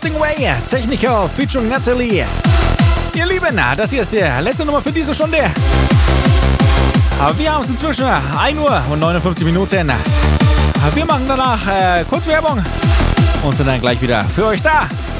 Floating Away, Technical featuring Natalie. Ihr Lieben, das hier ist die letzte Nummer für diese Stunde. Wir haben es inzwischen 1 Uhr und 59 Minuten. Wir machen danach kurz Werbung und sind dann gleich wieder für euch da.